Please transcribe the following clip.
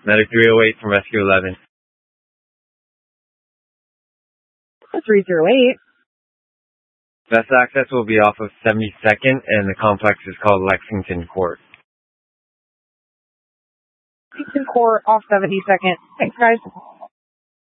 Medic 308 from Rescue 11. 308. Best access will be off of 72nd, and the complex is called Lexington Court. Lexington Court off 72nd. Thanks, guys.